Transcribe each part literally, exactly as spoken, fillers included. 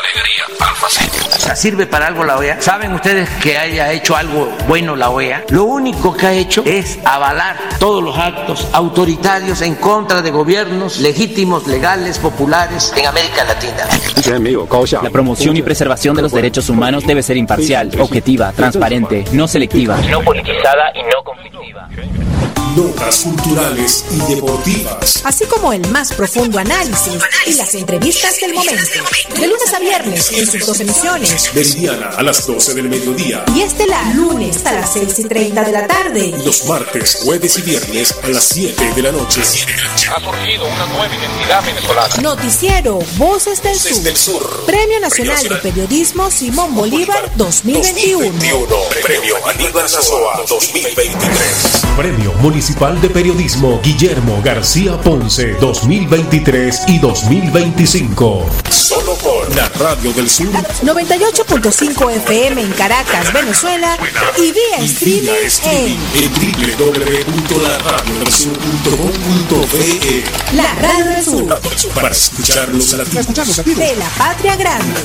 Alegría, Alfacete. O sea, ¿sirve para algo la O E A? ¿Saben ustedes que haya hecho algo bueno la O E A? Lo único que ha hecho es avalar todos los actos autoritarios en contra de gobiernos legítimos, legales, populares en América Latina. La promoción y preservación de los derechos humanos debe ser imparcial, objetiva, transparente, no selectiva, no politizada y no conflictiva. Notas culturales y deportivas, así como el más profundo análisis y las entrevistas del momento. De lunes a viernes en sus dos emisiones. Meridiana a las doce del mediodía y estelar lunes a las seis y treinta de la tarde. Y los martes, jueves y viernes a las siete de la noche. Ha surgido una nueva identidad venezolana. Noticiero Voces del Sur. Del Sur. Premio Nacional de Periodismo Simón Bolívar dos mil veintiuno. Premio Aníbal Sazoa dos mil veintitrés. Premio Municipal de Periodismo Guillermo García Ponce dos mil veintitrés y dos mil veinticinco. Solo por la Radio del Sur noventa y ocho punto cinco F M en Caracas, Venezuela, y vía streaming en w w w punto la radio del sur punto com punto be. La Radio del Sur. Para escuchar los latidos de la Patria Grande.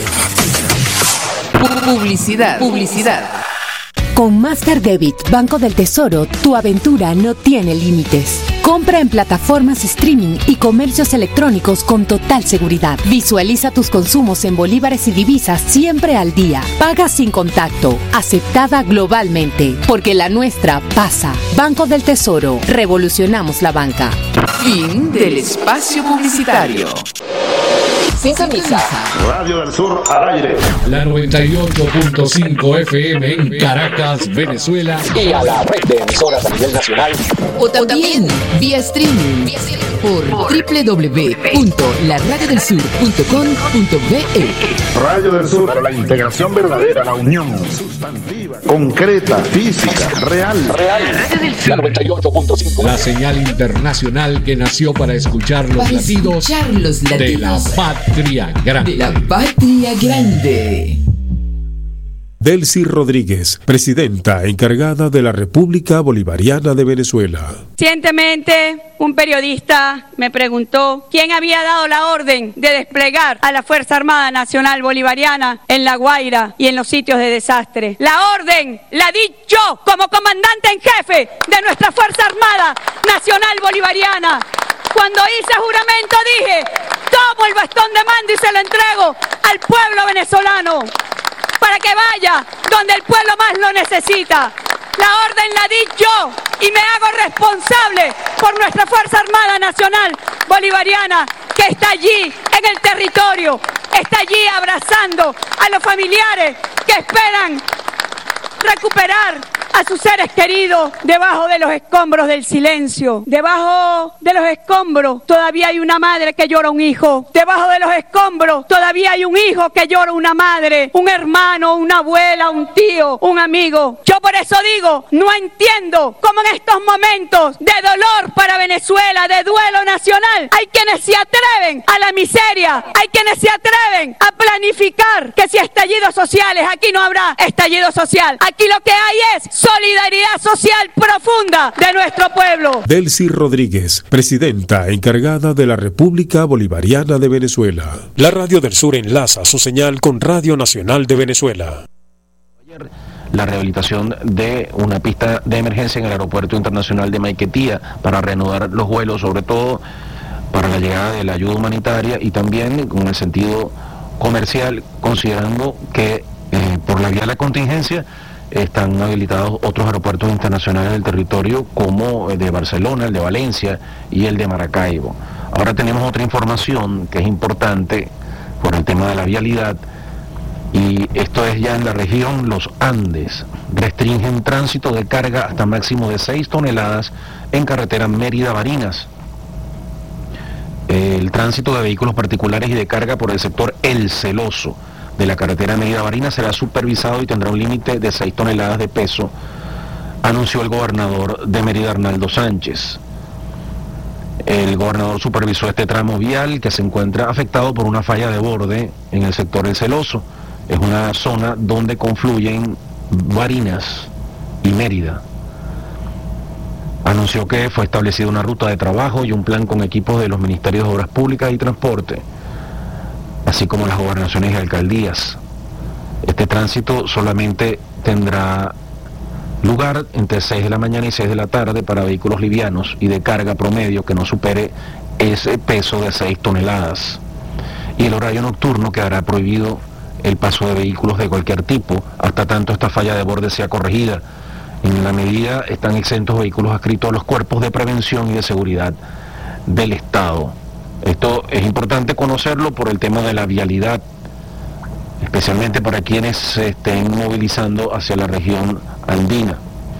Publicidad. Publicidad. Con Master Debit, Banco del Tesoro, tu aventura no tiene límites. Compra en plataformas streaming y comercios electrónicos con total seguridad. Visualiza tus consumos en bolívares y divisas siempre al día. Paga sin contacto. Aceptada globalmente. Porque la nuestra pasa. Banco del Tesoro. Revolucionamos la banca. Fin del espacio publicitario. Sin camisa. Radio del Sur al aire. La noventa y ocho punto cinco F M en Caracas, Venezuela. Y a la red de emisoras a nivel nacional. O también vía streaming por w w w punto la radio del sur punto com punto be. Radio del Sur, para la integración verdadera, la unión sustantiva, concreta, física, real. Real. La noventa y ocho punto cinco. La señal internacional que nació para escuchar los Para latidos, escuchar los latidos de la patria grande. De la patria grande. Delcy Rodríguez, presidenta encargada de la República Bolivariana de Venezuela. Recientemente, un periodista me preguntó quién había dado la orden de desplegar a la Fuerza Armada Nacional Bolivariana en La Guaira y en los sitios de desastre. La orden la di yo como comandante en jefe de nuestra Fuerza Armada Nacional Bolivariana. Cuando hice juramento dije, tomo el bastón de mando y se lo entrego al pueblo venezolano, para que vaya donde el pueblo más lo necesita. La orden la di yo y me hago responsable por nuestra Fuerza Armada Nacional Bolivariana, que está allí en el territorio, está allí abrazando a los familiares que esperan recuperar a sus seres queridos debajo de los escombros del silencio. Debajo de los escombros todavía hay una madre que llora un hijo. Debajo de los escombros todavía hay un hijo que llora una madre, un hermano, una abuela, un tío, un amigo. Yo por eso digo, no entiendo cómo en estos momentos de dolor para Venezuela, de duelo nacional, hay quienes se atreven a la miseria, hay quienes se atreven a planificar que si estallidos sociales, aquí no habrá estallido social. Aquí lo que hay es solidaridad social profunda de nuestro pueblo. Delcy Rodríguez, presidenta encargada de la República Bolivariana de Venezuela. La Radio del Sur enlaza su señal con Radio Nacional de Venezuela. La rehabilitación de una pista de emergencia en el Aeropuerto Internacional de Maiquetía para reanudar los vuelos, sobre todo para la llegada de la ayuda humanitaria y también con el sentido comercial, considerando que eh, por la vía de la contingencia están habilitados otros aeropuertos internacionales del territorio como el de Barcelona, el de Valencia y el de Maracaibo. Ahora tenemos otra información que es importante por el tema de la vialidad, y esto es ya en la región Los Andes. Restringen tránsito de carga hasta máximo de seis toneladas en carretera Mérida-Barinas. El tránsito de vehículos particulares y de carga por el sector El Celoso de la carretera Mérida-Barinas será supervisado y tendrá un límite de seis toneladas de peso, anunció el gobernador de Mérida, Arnaldo Sánchez. El gobernador supervisó este tramo vial que se encuentra afectado por una falla de borde en el sector El Celoso. Es una zona donde confluyen Barinas y Mérida. Anunció que fue establecida una ruta de trabajo y un plan con equipos de los Ministerios de Obras Públicas y Transporte. así como las gobernaciones y alcaldías. Este tránsito solamente tendrá lugar entre seis de la mañana y seis de la tarde para vehículos livianos y de carga promedio que no supere ese peso de seis toneladas. Y el horario nocturno quedará prohibido el paso de vehículos de cualquier tipo, hasta tanto esta falla de borde sea corregida. En la medida están exentos vehículos adscritos a los cuerpos de prevención y de seguridad del Estado. Esto es importante conocerlo por el tema de la vialidad, especialmente para quienes se estén movilizando hacia la región andina.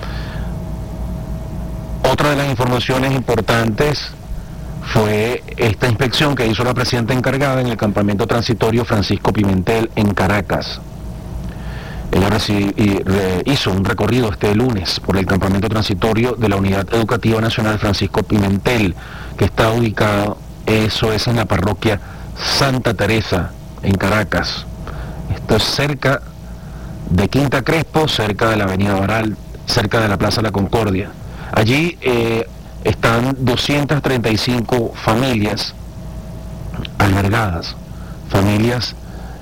Otra de las informaciones importantes fue esta inspección que hizo la presidenta encargada en el campamento transitorio Francisco Pimentel en Caracas. Ella hizo un recorrido este lunes por el campamento transitorio de la Unidad Educativa Nacional Francisco Pimentel, que está ubicado, eso es en la parroquia Santa Teresa, en Caracas. Esto es cerca de Quinta Crespo, cerca de la Avenida Baral, cerca de la Plaza La Concordia. Allí eh, están doscientas treinta y cinco familias albergadas, familias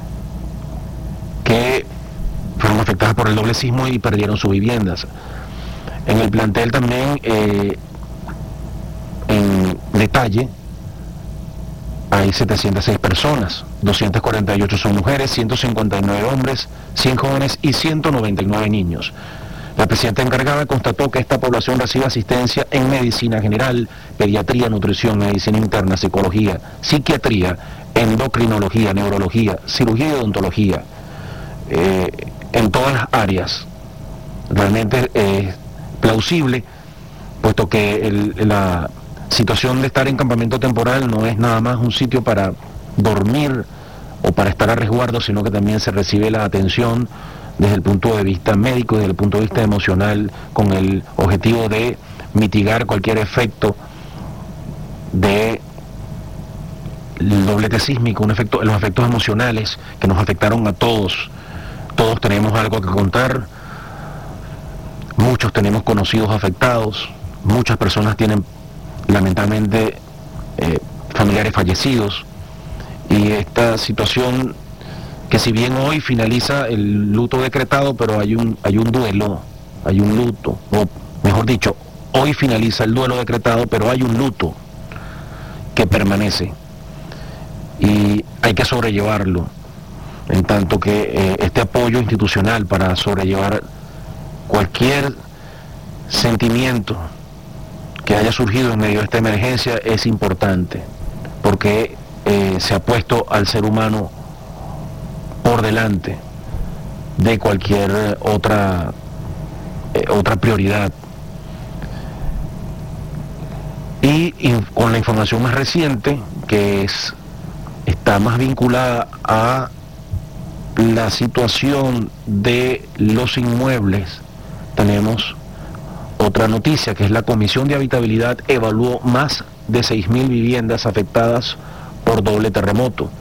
que fueron afectadas por el doble sismo y perdieron sus viviendas. En el plantel también, eh, en detalle, hay setecientas seis personas, doscientas cuarenta y ocho son mujeres, ciento cincuenta y nueve hombres, cien jóvenes y ciento noventa y nueve niños. La presidenta encargada constató que esta población recibe asistencia en medicina general, pediatría, nutrición, medicina interna, psicología, psiquiatría, endocrinología, neurología, cirugía y odontología, eh, en todas las áreas. Realmente es eh, plausible, puesto que el, la situación de estar en campamento temporal no es nada más un sitio para dormir o para estar a resguardo, sino que también se recibe la atención desde el punto de vista médico y desde el punto de vista emocional, con el objetivo de mitigar cualquier efecto de el doblete sísmico, un efecto, los efectos emocionales que nos afectaron a todos. Todos tenemos algo que contar, muchos tenemos conocidos afectados, muchas personas tienen lamentablemente eh, familiares fallecidos, y esta situación que, si bien hoy finaliza el luto decretado, pero hay un, hay un duelo, hay un luto, o mejor dicho, hoy finaliza el duelo decretado, pero hay un luto que permanece y hay que sobrellevarlo, en tanto que eh, este apoyo institucional para sobrellevar cualquier sentimiento que haya surgido en medio de esta emergencia es importante, porque eh, se ha puesto al ser humano por delante de cualquier otra eh, otra prioridad. Y, y con la información más reciente, que es está más vinculada a la situación de los inmuebles, tenemos otra noticia, que es la Comisión de Habitabilidad evaluó más de seis mil viviendas afectadas por doble terremoto.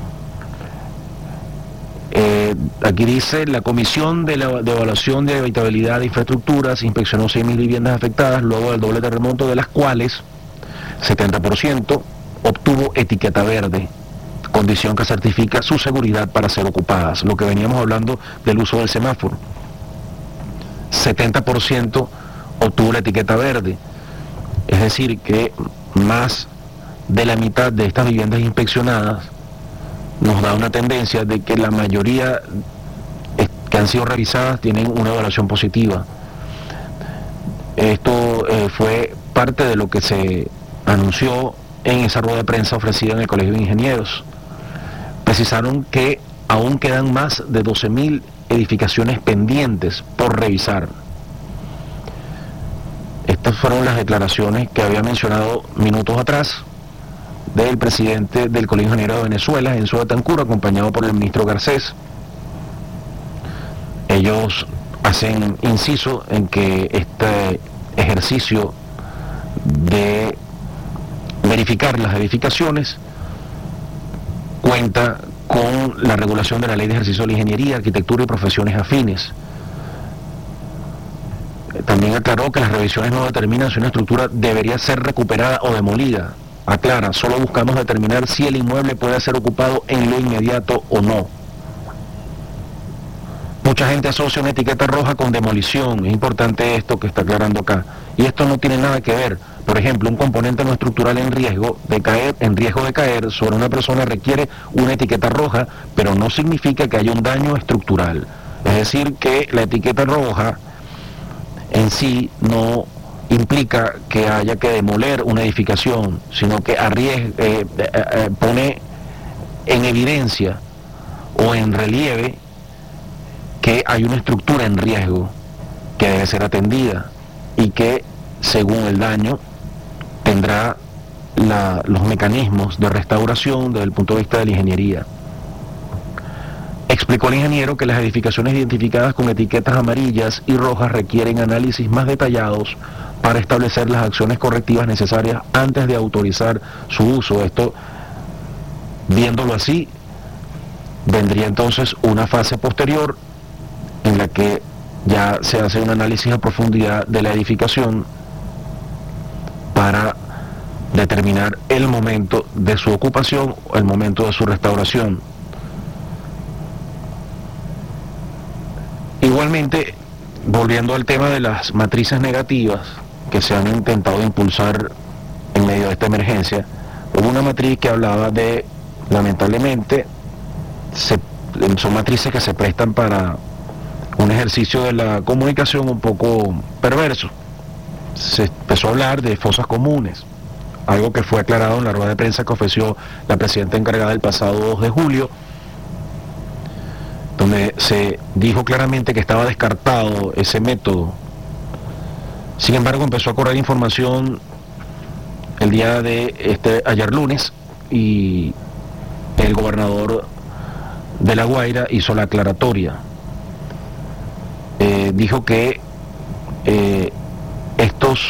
Eh, aquí dice, la Comisión de, la, de Evaluación de Habitabilidad de Infraestructuras inspeccionó seis mil viviendas afectadas luego del doble terremoto, de las cuales setenta por ciento obtuvo etiqueta verde, condición que certifica su seguridad para ser ocupadas. Lo que veníamos hablando del uso del semáforo. setenta por ciento obtuvo la etiqueta verde, es decir, que más de la mitad de estas viviendas inspeccionadas nos da una tendencia de que la mayoría que han sido revisadas tienen una evaluación positiva. Esto eh, fue parte de lo que se anunció en esa rueda de prensa ofrecida en el Colegio de Ingenieros. Precisaron que aún quedan más de doce mil edificaciones pendientes por revisar. Estas fueron las declaraciones que había mencionado minutos atrás del presidente del Colegio de Ingenieros de Venezuela, Enzo Betancur, acompañado por el ministro Garcés. Ellos hacen inciso en que este ejercicio de verificar las edificaciones cuenta con la regulación de la Ley de Ejercicio de la Ingeniería, Arquitectura y Profesiones Afines. También aclaró que las revisiones no determinan si una estructura debería ser recuperada o demolida. aclara, solo buscamos determinar si el inmueble puede ser ocupado en lo inmediato o no. Mucha gente asocia una etiqueta roja con demolición, es importante esto que está aclarando acá, y esto no tiene nada que ver. Por ejemplo, un componente no estructural en riesgo de caer, en riesgo de caer sobre una persona requiere una etiqueta roja, pero no significa que haya un daño estructural. Es decir, que la etiqueta roja en sí no implica que haya que demoler una edificación, sino que arriesga, eh, eh, eh, pone en evidencia o en relieve que hay una estructura en riesgo que debe ser atendida y que, según el daño, tendrá la, los mecanismos de restauración desde el punto de vista de la ingeniería. Explicó el ingeniero que las edificaciones identificadas con etiquetas amarillas y rojas requieren análisis más detallados para establecer las acciones correctivas necesarias antes de autorizar su uso. Esto, viéndolo así, vendría entonces una fase posterior en la que ya se hace un análisis a profundidad de la edificación para determinar el momento de su ocupación o el momento de su restauración. Igualmente, volviendo al tema de las matrices negativas que se han intentado impulsar en medio de esta emergencia, hubo una matriz que hablaba de, lamentablemente, se, son matrices que se prestan para un ejercicio de la comunicación un poco perverso. Se empezó a hablar de fosas comunes, algo que fue aclarado en la rueda de prensa que ofreció la presidenta encargada el pasado dos de julio, donde se dijo claramente que estaba descartado ese método. Sin embargo, empezó a correr información el día de este ayer lunes y el gobernador de La Guaira hizo la aclaratoria. Eh, dijo que eh, estos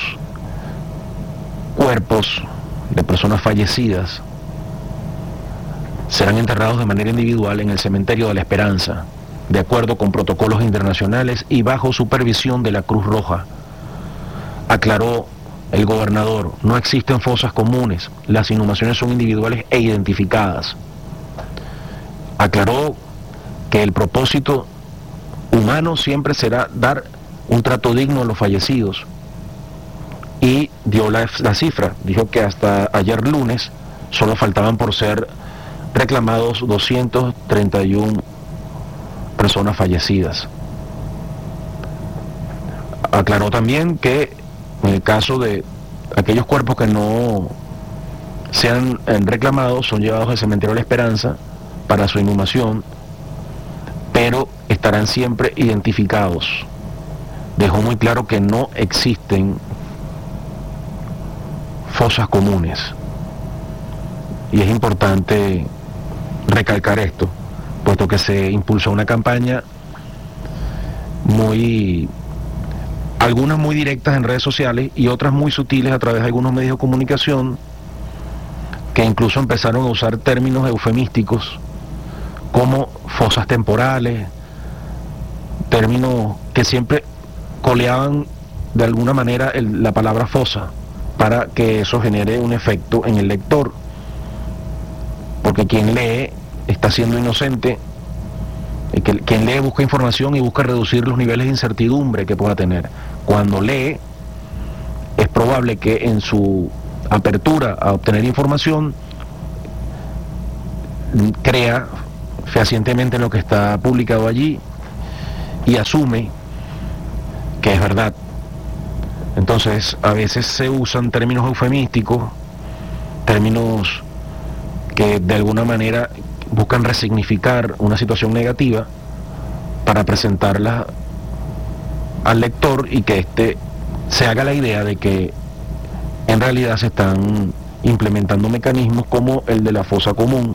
cuerpos de personas fallecidas serán enterrados de manera individual en el cementerio de la Esperanza, de acuerdo con protocolos internacionales y bajo supervisión de la Cruz Roja. Aclaró el gobernador, no existen fosas comunes, las inhumaciones son individuales e identificadas. Aclaró que el propósito humano siempre será dar un trato digno a los fallecidos y dio la, la cifra, dijo que hasta ayer lunes solo faltaban por ser reclamados doscientas treinta y una personas fallecidas. Aclaró también que en el caso de aquellos cuerpos que no sean reclamados son llevados al cementerio de la Esperanza para su inhumación, pero estarán siempre identificados. Dejó muy claro que no existen fosas comunes. Y es importante recalcar esto, puesto que se impulsó una campaña muy, algunas muy directas en redes sociales y otras muy sutiles a través de algunos medios de comunicación, que incluso empezaron a usar términos eufemísticos como fosas temporales, términos que siempre coleaban de alguna manera el, la palabra fosa, para que eso genere un efecto en el lector, porque quien lee está siendo inocente, y que, quien lee busca información y busca reducir los niveles de incertidumbre que pueda tener. Cuando lee, es probable que en su apertura a obtener información crea fehacientemente en lo que está publicado allí y asume que es verdad. Entonces, a veces se usan términos eufemísticos, términos que de alguna manera buscan resignificar una situación negativa para presentarla al lector y que éste se haga la idea de que en realidad se están implementando mecanismos como el de la fosa común,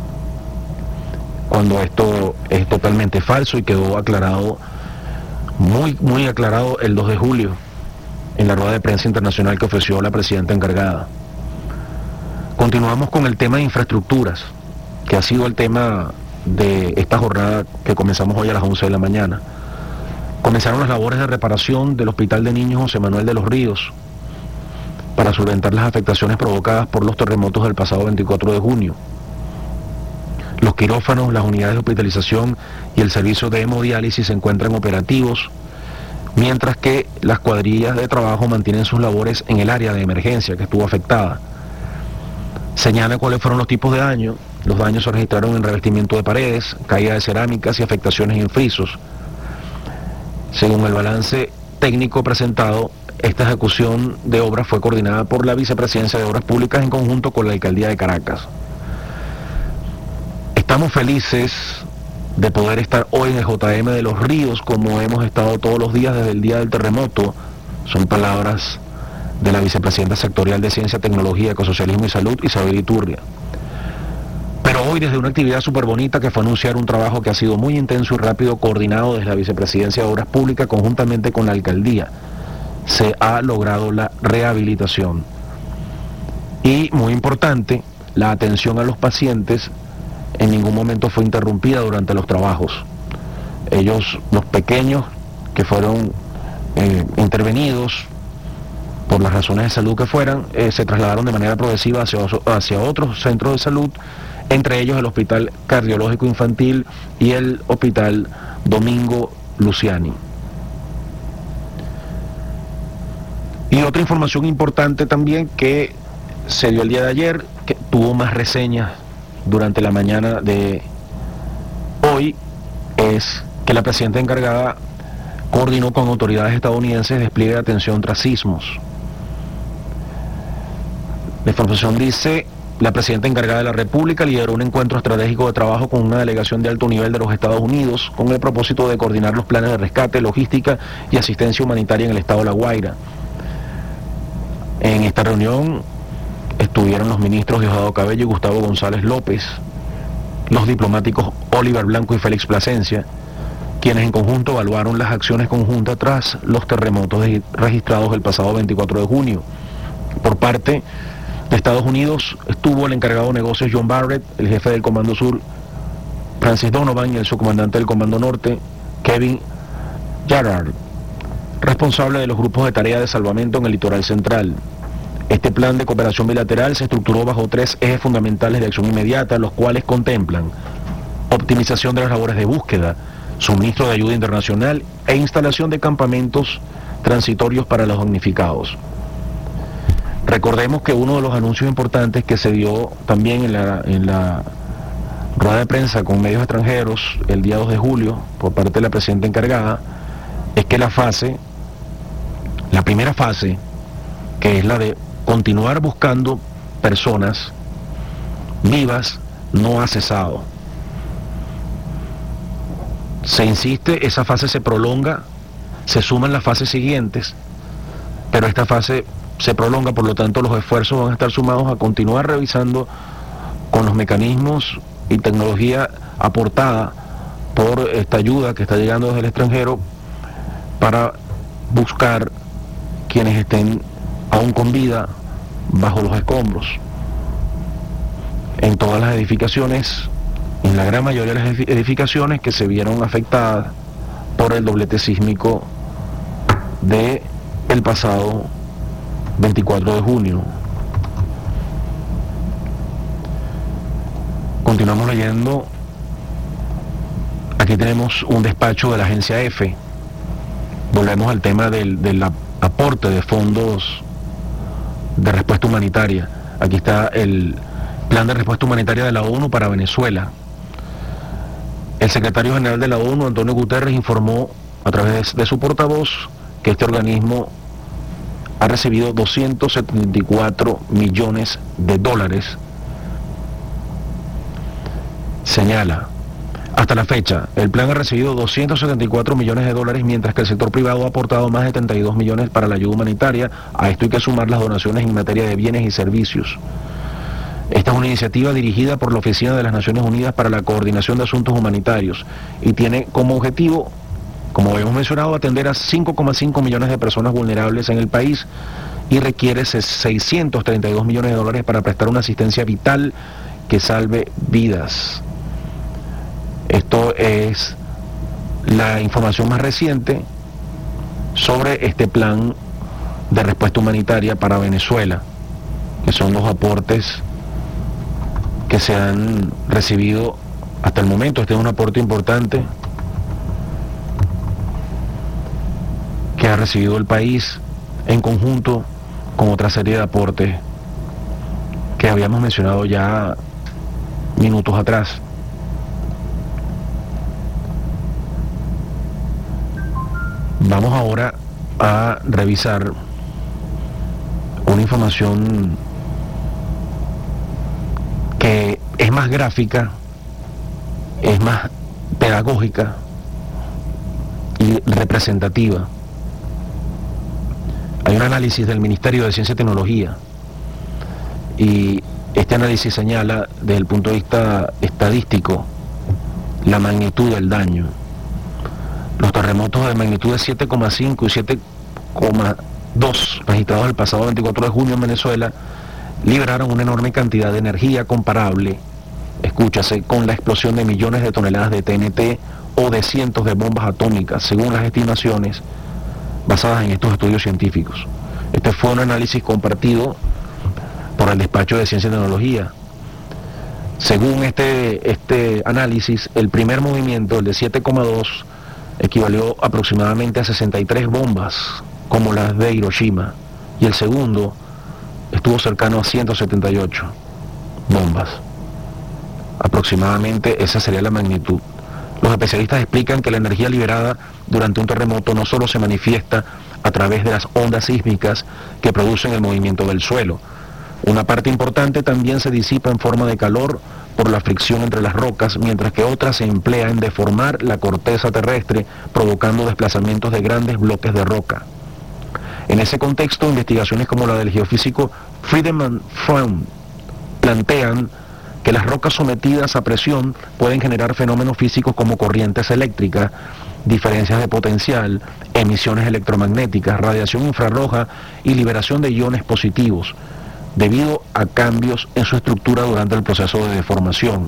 cuando esto es totalmente falso y quedó aclarado, muy, muy aclarado el dos de julio en la rueda de prensa internacional que ofreció la presidenta encargada. Continuamos con el tema de infraestructuras, que ha sido el tema de esta jornada que comenzamos hoy a las once de la mañana. Comenzaron las labores de reparación del Hospital de Niños José Manuel de los Ríos para solventar las afectaciones provocadas por los terremotos del pasado veinticuatro de junio. Los quirófanos, las unidades de hospitalización y el servicio de hemodiálisis se encuentran operativos, mientras que las cuadrillas de trabajo mantienen sus labores en el área de emergencia que estuvo afectada. Señala cuáles fueron los tipos de daño. Los daños se registraron en revestimiento de paredes, caída de cerámicas y afectaciones en frisos. Según el balance técnico presentado, esta ejecución de obras fue coordinada por la Vicepresidencia de Obras Públicas en conjunto con la Alcaldía de Caracas. Estamos felices de poder estar hoy en el J M de Los Ríos como hemos estado todos los días desde el día del terremoto. Son palabras de la Vicepresidenta Sectorial de Ciencia, Tecnología, Ecosocialismo y Salud, Isabel Iturria. Pero hoy desde una actividad súper bonita que fue anunciar un trabajo que ha sido muy intenso y rápido, coordinado desde la Vicepresidencia de Obras Públicas conjuntamente con la Alcaldía, se ha logrado la rehabilitación. Y muy importante, la atención a los pacientes en ningún momento fue interrumpida durante los trabajos. Ellos, los pequeños que fueron eh, intervenidos por las razones de salud que fueran, eh, se trasladaron de manera progresiva hacia, hacia otros centros de salud, entre ellos el Hospital Cardiológico Infantil y el Hospital Domingo Luciani. Y otra información importante también que se dio el día de ayer, que tuvo más reseñas durante la mañana de hoy, es que la presidenta encargada coordinó con autoridades estadounidenses despliegue de atención tras sismos. La información dice: la presidenta encargada de la República lideró un encuentro estratégico de trabajo con una delegación de alto nivel de los Estados Unidos con el propósito de coordinar los planes de rescate, logística y asistencia humanitaria en el estado de La Guaira. En esta reunión estuvieron los ministros Diosdado Cabello y Gustavo González López, los diplomáticos Oliver Blanco y Félix Plasencia, quienes en conjunto evaluaron las acciones conjuntas tras los terremotos registrados el pasado veinticuatro de junio. Por parte de Estados Unidos estuvo el encargado de negocios John Barrett, el jefe del Comando Sur Francis Donovan y el subcomandante del Comando Norte Kevin Jarrard, responsable de los grupos de tarea de salvamento en el litoral central. Este plan de cooperación bilateral se estructuró bajo tres ejes fundamentales de acción inmediata, los cuales contemplan optimización de las labores de búsqueda, suministro de ayuda internacional e instalación de campamentos transitorios para los damnificados. Recordemos que uno de los anuncios importantes que se dio también en la, en la rueda de prensa con medios extranjeros el día dos de julio por parte de la presidenta encargada es que la fase, la primera fase, que es la de continuar buscando personas vivas, no ha cesado. Se insiste, esa fase se prolonga, se suman las fases siguientes, pero esta fase se prolonga, por lo tanto los esfuerzos van a estar sumados a continuar revisando con los mecanismos y tecnología aportada por esta ayuda que está llegando desde el extranjero para buscar quienes estén aún con vida bajo los escombros. En todas las edificaciones, en la gran mayoría de las edificaciones que se vieron afectadas por el doblete sísmico de el pasado veinticuatro de junio. Continuamos leyendo. Aquí tenemos un despacho de la agencia EFE. Volvemos al tema del, del aporte de fondos de respuesta humanitaria. Aquí está el plan de respuesta humanitaria de la ONU para Venezuela. El secretario general de la ONU, Antonio Guterres, informó a través de su portavoz que este organismo ha recibido doscientos setenta y cuatro millones de dólares. Señala: hasta la fecha, el plan ha recibido doscientos setenta y cuatro millones de dólares, mientras que el sector privado ha aportado más de treinta y dos millones para la ayuda humanitaria. A esto hay que sumar las donaciones en materia de bienes y servicios. Esta es una iniciativa dirigida por la Oficina de las Naciones Unidas para la Coordinación de Asuntos Humanitarios y tiene como objetivo, como habíamos mencionado, atender a cinco coma cinco millones de personas vulnerables en el país y requiere seiscientos treinta y dos millones de dólares para prestar una asistencia vital que salve vidas. Esto es la información más reciente sobre este plan de respuesta humanitaria para Venezuela, que son los aportes que se han recibido hasta el momento. Este es un aporte importante que ha recibido el país en conjunto con otra serie de aportes que habíamos mencionado ya minutos atrás. Vamos ahora a revisar una información que es más gráfica, es más pedagógica y representativa. Hay un análisis del Ministerio de Ciencia y Tecnología y este análisis señala desde el punto de vista estadístico la magnitud del daño. Los terremotos de magnitud de siete coma cinco y siete coma dos registrados el pasado veinticuatro de junio en Venezuela liberaron una enorme cantidad de energía comparable, escúchase, con la explosión de millones de toneladas de T N T o de cientos de bombas atómicas, según las estimaciones basadas en estos estudios científicos. Este fue un análisis compartido por el Despacho de Ciencia y Tecnología. Según este, este análisis, el primer movimiento, el de siete coma dos, equivalió aproximadamente a sesenta y tres bombas, como las de Hiroshima, y el segundo estuvo cercano a ciento setenta y ocho bombas. Aproximadamente esa sería la magnitud. Los especialistas explican que la energía liberada durante un terremoto no solo se manifiesta a través de las ondas sísmicas que producen el movimiento del suelo. Una parte importante también se disipa en forma de calor por la fricción entre las rocas, mientras que otra se emplea en deformar la corteza terrestre, provocando desplazamientos de grandes bloques de roca. En ese contexto, investigaciones como la del geofísico Friedemann Freund plantean que las rocas sometidas a presión pueden generar fenómenos físicos como corrientes eléctricas, diferencias de potencial, emisiones electromagnéticas, radiación infrarroja y liberación de iones positivos, debido a cambios en su estructura durante el proceso de deformación.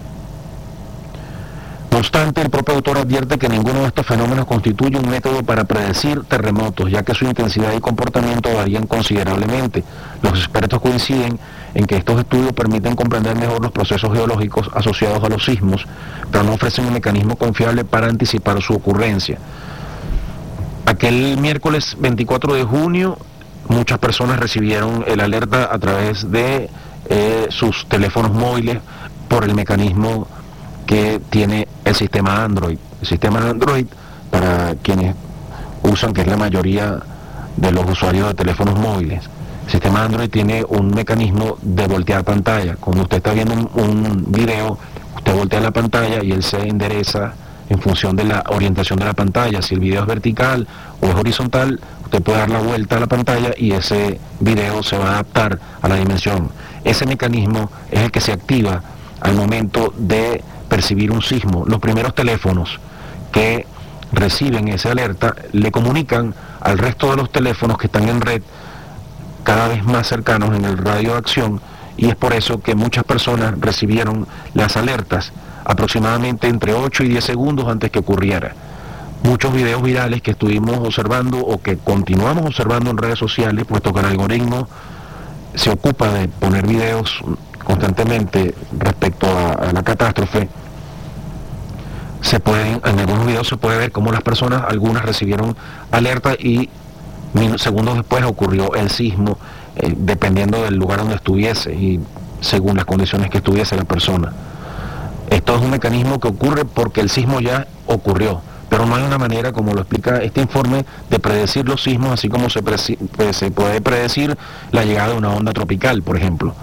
No obstante, el propio autor advierte que ninguno de estos fenómenos constituye un método para predecir terremotos, ya que su intensidad y comportamiento varían considerablemente. Los expertos coinciden en que estos estudios permiten comprender mejor los procesos geológicos asociados a los sismos, pero no ofrecen un mecanismo confiable para anticipar su ocurrencia. Aquel miércoles veinticuatro de junio, muchas personas recibieron el alerta a través de eh, sus teléfonos móviles por el mecanismo que tiene el sistema Android. El sistema Android, para quienes usan, que es la mayoría de los usuarios de teléfonos móviles, el sistema Android tiene un mecanismo de voltear pantalla. Cuando usted está viendo un, un video, usted voltea la pantalla y él se endereza en función de la orientación de la pantalla. Si el video es vertical o es horizontal, usted puede dar la vuelta a la pantalla y ese video se va a adaptar a la dimensión. Ese mecanismo es el que se activa al momento de percibir un sismo. Los primeros teléfonos que reciben esa alerta le comunican al resto de los teléfonos que están en red, cada vez más cercanos en el radio de acción, y es por eso que muchas personas recibieron las alertas aproximadamente entre ocho y diez segundos antes que ocurriera. Muchos videos virales que estuvimos observando o que continuamos observando en redes sociales, puesto que el algoritmo se ocupa de poner videos constantemente respecto a, a la catástrofe, se pueden, en algunos videos se puede ver cómo las personas, algunas recibieron alerta y segundos después ocurrió el sismo, eh, dependiendo del lugar donde estuviese y según las condiciones que estuviese la persona. Esto es un mecanismo que ocurre porque el sismo ya ocurrió, pero no hay una manera, como lo explica este informe, de predecir los sismos, así como se, pre se puede predecir la llegada de una onda tropical, por ejemplo.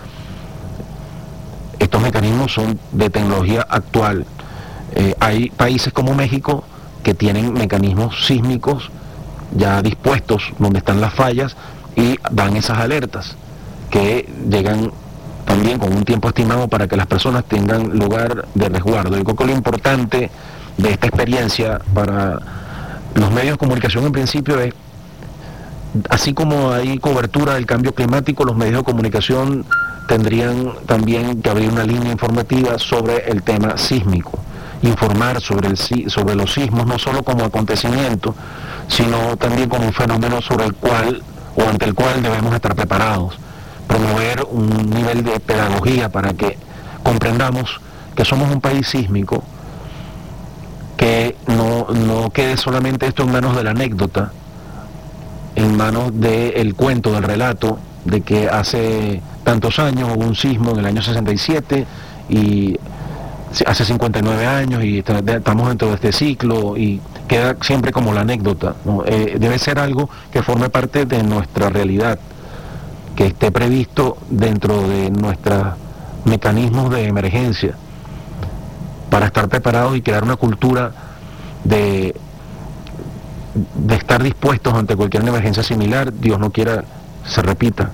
Estos mecanismos son de tecnología actual. Eh, hay países como México que tienen mecanismos sísmicos ya dispuestos donde están las fallas y dan esas alertas que llegan también con un tiempo estimado para que las personas tengan lugar de resguardo. Yo creo que lo importante de esta experiencia para los medios de comunicación en principio es, así como hay cobertura del cambio climático, los medios de comunicación tendrían también que abrir una línea informativa sobre el tema sísmico, informar sobre, el, sobre los sismos, no solo como acontecimiento, sino también como un fenómeno sobre el cual o ante el cual debemos estar preparados. Promover un nivel de pedagogía para que comprendamos que somos un país sísmico, que no, no quede solamente esto en manos de la anécdota, en manos del cuento, del relato, de que hace tantos años hubo un sismo en el año sesenta y siete y hace cincuenta y nueve años y estamos dentro de este ciclo y queda siempre como la anécdota, ¿no? Eh, debe ser algo que forme parte de nuestra realidad, que esté previsto dentro de nuestros mecanismos de emergencia para estar preparados y crear una cultura de, de estar dispuestos ante cualquier emergencia similar, Dios no quiera se repita.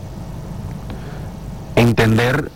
Entender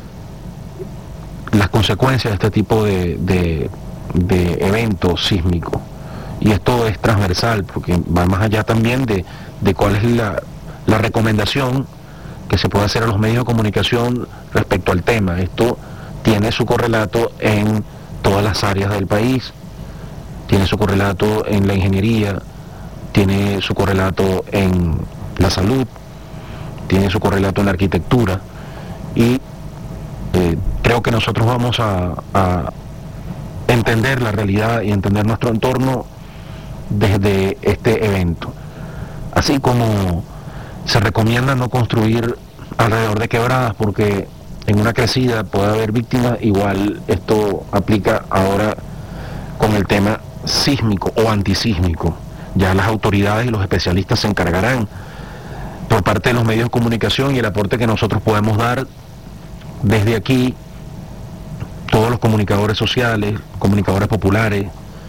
las consecuencias de este tipo de, de, de eventos sísmicos. Y esto es transversal, porque va más allá también de, de cuál es la, la recomendación que se puede hacer a los medios de comunicación respecto al tema. Esto tiene su correlato en todas las áreas del país, tiene su correlato en la ingeniería, tiene su correlato en la salud, tiene su correlato en la arquitectura, y eh, creo que nosotros vamos a, a entender la realidad y entender nuestro entorno desde este evento. Así como se recomienda no construir alrededor de quebradas porque en una crecida puede haber víctimas, igual esto aplica ahora con el tema sísmico o antisísmico. Ya las autoridades y los especialistas se encargarán por parte de los medios de comunicación y el aporte que nosotros podemos dar desde aquí, todos los comunicadores sociales, comunicadores populares,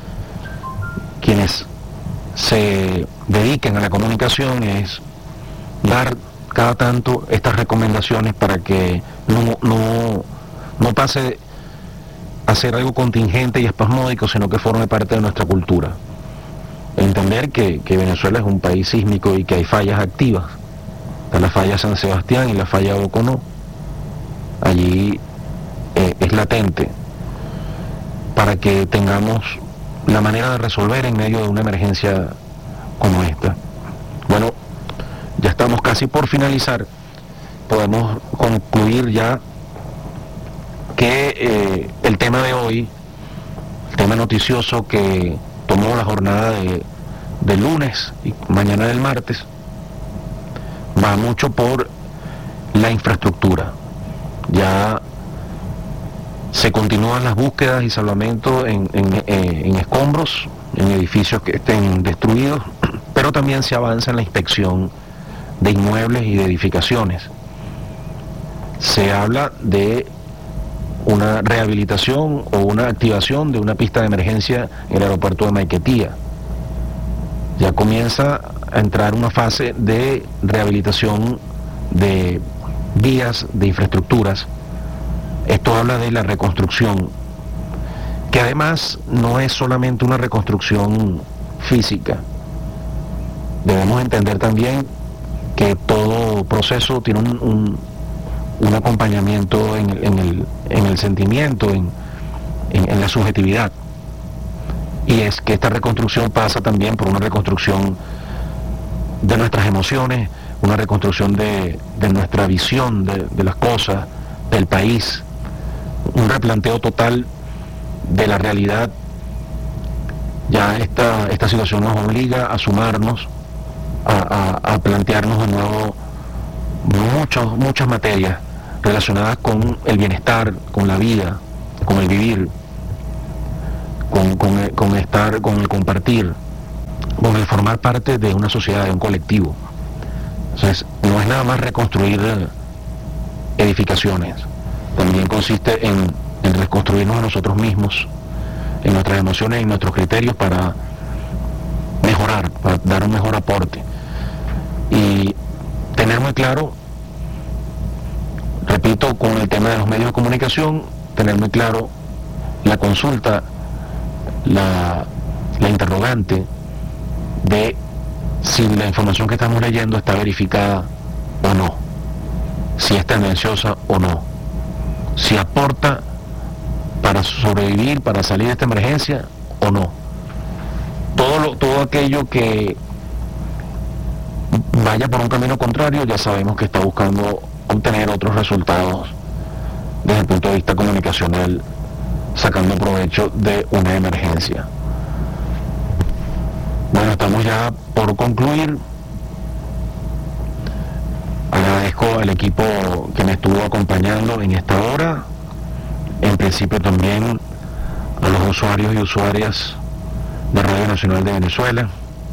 quienes se dediquen a la comunicación, es dar cada tanto estas recomendaciones para que no, no, no pase a ser algo contingente y espasmódico, sino que forme parte de nuestra cultura. Entender que, que Venezuela es un país sísmico y que hay fallas activas. Está la falla San Sebastián y la falla Boconó. Allí eh, es latente para que tengamos la manera de resolver en medio de una emergencia como esta. Bueno, ya estamos casi por finalizar. Podemos concluir ya que eh, el tema de hoy, el tema noticioso que tomó la jornada de, de lunes y mañana del martes, va mucho por la infraestructura. Ya se continúan las búsquedas y salvamentos en, en, en escombros, en edificios que estén destruidos, pero también se avanza en la inspección de inmuebles y de edificaciones. Se habla de una rehabilitación o una activación de una pista de emergencia en el aeropuerto de Maiquetía. Ya comienza a entrar una fase de rehabilitación de vías, de infraestructuras. Esto habla de la reconstrucción, que además no es solamente una reconstrucción física. Debemos entender también que todo proceso tiene un, un, un acompañamiento en, en, el, en el sentimiento, en, en, en la subjetividad. Y es que esta reconstrucción pasa también por una reconstrucción de nuestras emociones, una reconstrucción de, de nuestra visión de, de las cosas, del país, un replanteo total de la realidad. Ya esta, esta situación nos obliga a sumarnos, a, a, a plantearnos de nuevo muchos, muchas materias relacionadas con el bienestar, con la vida, con el vivir, con, con, el, con estar, con el compartir, con el formar parte de una sociedad, de un colectivo. Entonces, no es nada más reconstruir edificaciones, también consiste en, en reconstruirnos a nosotros mismos, en nuestras emociones y en nuestros criterios para mejorar, para dar un mejor aporte. Y tener muy claro, repito, con el tema de los medios de comunicación, tener muy claro la consulta, la, la interrogante de si la información que estamos leyendo está verificada o no, si es tendenciosa o no, si aporta para sobrevivir, para salir de esta emergencia o no. Todo, lo, todo aquello que vaya por un camino contrario, ya sabemos que está buscando obtener otros resultados desde el punto de vista comunicacional, sacando provecho de una emergencia. Bueno, estamos ya por concluir. Agradezco al equipo que me estuvo acompañando en esta hora, en principio también a los usuarios y usuarias de Radio Nacional de Venezuela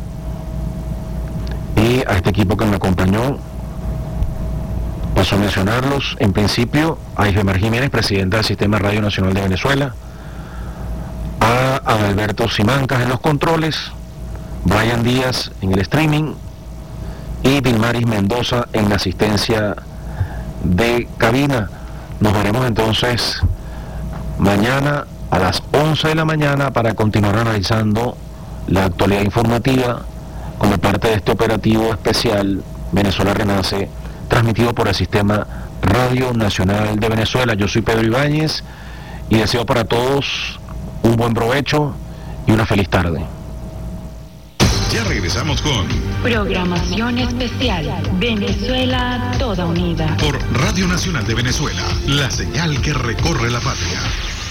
y a este equipo que me acompañó. Paso a mencionarlos, en principio a Isbemar Jiménez, presidenta del Sistema Radio Nacional de Venezuela, a Adalberto Simancas en los controles, Brian Díaz en el streaming y Dilmaris Mendoza en la asistencia de cabina. Nos veremos entonces mañana a las once de la mañana para continuar analizando la actualidad informativa como parte de este operativo especial Venezuela Renace, transmitido por el Sistema Radio Nacional de Venezuela. Yo soy Pedro Ibáñez y deseo para todos un buen provecho y una feliz tarde. Ya regresamos con Programación Especial Venezuela Toda Unida por Radio Nacional de Venezuela, la señal que recorre la patria.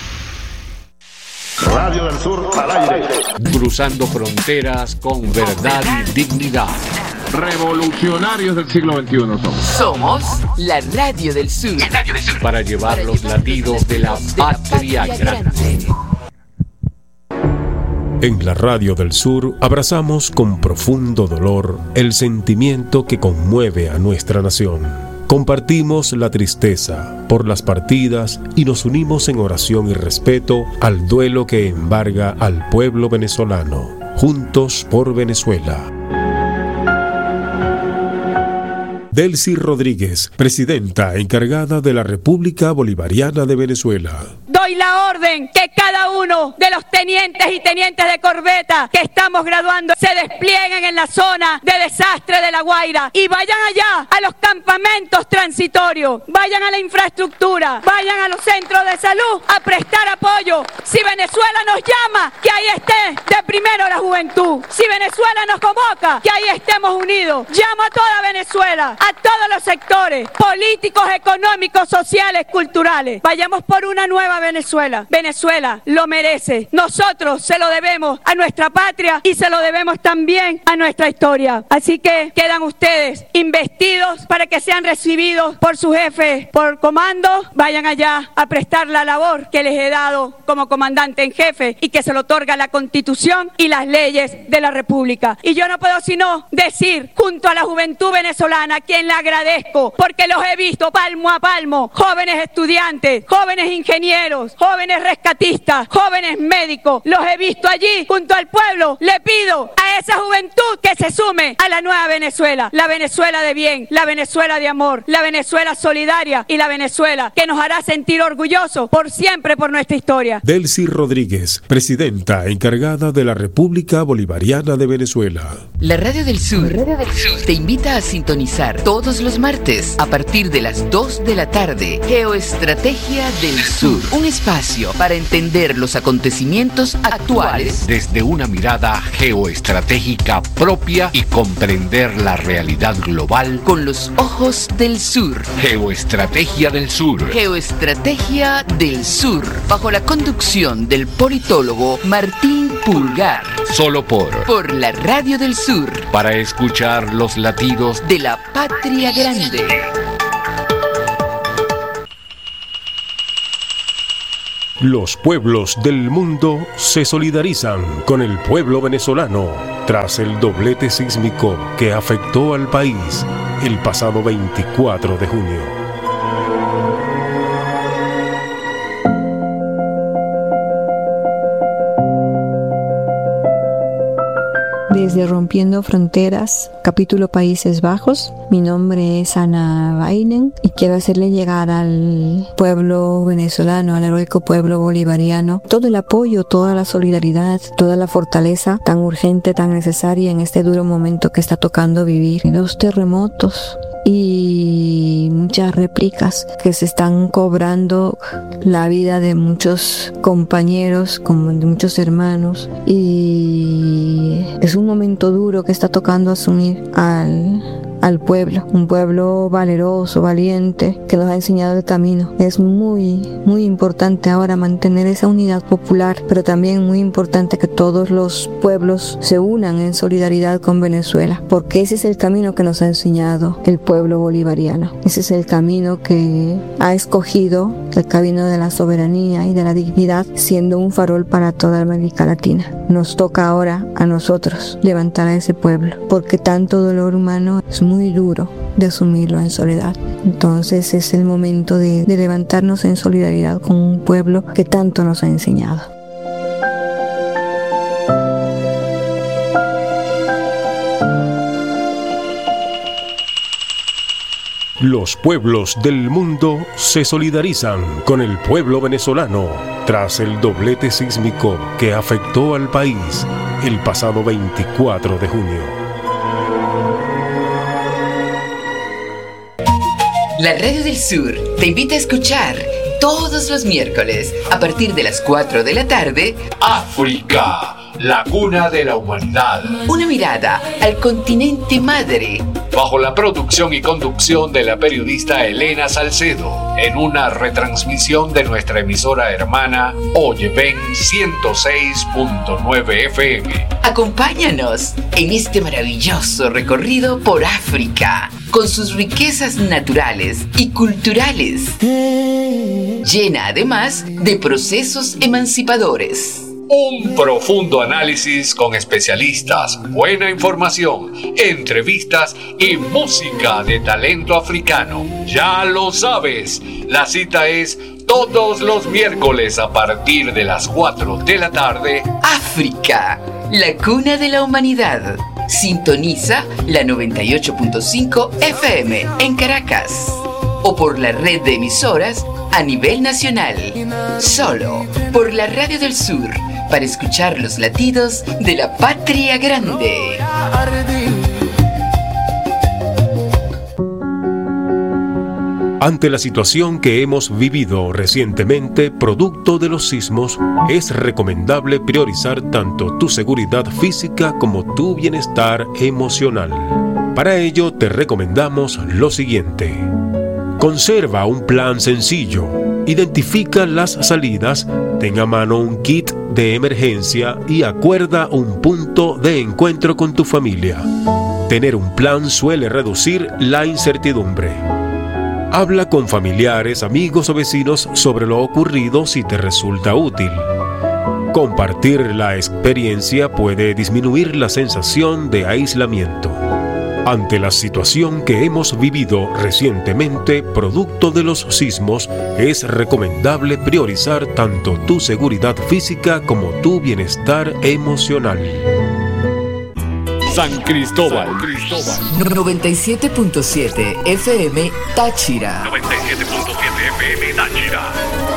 Radio del Sur al aire. Cruzando fronteras con verdad y dignidad. Revolucionarios del siglo veintiuno somos. Somos la Radio del Sur. La Radio del Sur. Para llevar los latidos de la patria grande. En la Radio del Sur abrazamos con profundo dolor el sentimiento que conmueve a nuestra nación. Compartimos la tristeza por las partidas y nos unimos en oración y respeto al duelo que embarga al pueblo venezolano. Juntos por Venezuela. Delcy Rodríguez, presidenta encargada de la República Bolivariana de Venezuela. Doy la orden que cada uno de los tenientes y tenientes de corbeta que estamos graduando se desplieguen en la zona de desastre de La Guaira y vayan allá a los campamentos transitorios, vayan a la infraestructura, vayan a los centros de salud a prestar apoyo. Si Venezuela nos llama, que ahí esté de primero la juventud. Si Venezuela nos convoca, que ahí estemos unidos. Llamo a toda Venezuela, a todos los sectores políticos, económicos, sociales, culturales. Vayamos por una nueva Venezuela. Venezuela lo merece. Nosotros se lo debemos a nuestra patria y se lo debemos también a nuestra historia. Así que quedan ustedes investidos para que sean recibidos por su jefe, por comando. Vayan allá a prestar la labor que les he dado como comandante en jefe y que se lo otorga la Constitución y las leyes de la República. Y yo no puedo sino decir, junto a la juventud venezolana, a quien le agradezco, porque los he visto palmo a palmo, jóvenes estudiantes, jóvenes ingenieros, jóvenes rescatistas, jóvenes médicos, los he visto allí junto al pueblo. Le pido a esa juventud que se sume a la nueva Venezuela, la Venezuela de bien, la Venezuela de amor, la Venezuela solidaria y la Venezuela que nos hará sentir orgullosos por siempre por nuestra historia. Delcy Rodríguez, presidenta encargada de la República Bolivariana de Venezuela. La Radio del Sur, Radio del Sur te invita a sintonizar todos los martes a partir de las dos de la tarde. Geoestrategia del Sur, un espacio para entender los acontecimientos actuales desde una mirada geoestratégica propia y comprender la realidad global con los ojos del sur. Geoestrategia del Sur. Geoestrategia del Sur, bajo la conducción del politólogo Martín Pulgar. Solo por por la Radio del Sur, para escuchar los latidos de la patria grande. Los pueblos del mundo se solidarizan con el pueblo venezolano tras el doblete sísmico que afectó al país el pasado veinticuatro de junio. Desde Rompiendo Fronteras, capítulo Países Bajos, mi nombre es Ana Bainen y quiero hacerle llegar al pueblo venezolano, al heroico pueblo bolivariano, todo el apoyo, toda la solidaridad, toda la fortaleza tan urgente, tan necesaria en este duro momento que está tocando vivir. Dos terremotos y muchas réplicas que se están cobrando la vida de muchos compañeros, como de muchos hermanos, y Es un momento duro que está tocando asumir al, al pueblo, un pueblo valeroso, valiente, que nos ha enseñado el camino. Es muy, muy importante ahora mantener esa unidad popular, pero también muy importante que todos los pueblos se unan en solidaridad con Venezuela, porque ese es el camino que nos ha enseñado el pueblo bolivariano. Ese es el camino que ha escogido, el camino de la soberanía y de la dignidad, siendo un farol para toda América Latina. Nos toca ahora a nosotros levantar a ese pueblo, porque tanto dolor humano es muy duro de asumirlo en soledad. Entonces es el momento de, de levantarnos en solidaridad con un pueblo que tanto nos ha enseñado. Los pueblos del mundo se solidarizan con el pueblo venezolano tras el doblete sísmico que afectó al país el pasado veinticuatro de junio. La Radio del Sur te invita a escuchar todos los miércoles a partir de las cuatro de la tarde África, la cuna de la humanidad. Una mirada al continente madre. Bajo la producción y conducción de la periodista Elena Salcedo, en una retransmisión de nuestra emisora hermana Oye Ven ciento seis punto nueve F M. Acompáñanos en este maravilloso recorrido por África, con sus riquezas naturales y culturales, llena además de procesos emancipadores. Un profundo análisis con especialistas, buena información, entrevistas y música de talento africano. Ya lo sabes, la cita es todos los miércoles a partir de las cuatro de la tarde. África, la cuna de la humanidad. Sintoniza la noventa y ocho punto cinco F M en Caracas o por la red de emisoras a nivel nacional. Solo por la Radio del Sur, para escuchar los latidos de la patria grande. Ante la situación que hemos vivido recientemente, producto de los sismos, es recomendable priorizar tanto tu seguridad física como tu bienestar emocional. Para ello, te recomendamos lo siguiente. Conserva un plan sencillo. Identifica las salidas, ten a mano un kit de emergencia y acuerda un punto de encuentro con tu familia. Tener un plan suele reducir la incertidumbre. Habla con familiares, amigos o vecinos sobre lo ocurrido si te resulta útil. Compartir la experiencia puede disminuir la sensación de aislamiento. Ante la situación que hemos vivido recientemente, producto de los sismos, es recomendable priorizar tanto tu seguridad física como tu bienestar emocional. San Cristóbal. noventa y siete punto siete F M Táchira. noventa y siete punto siete F M Táchira.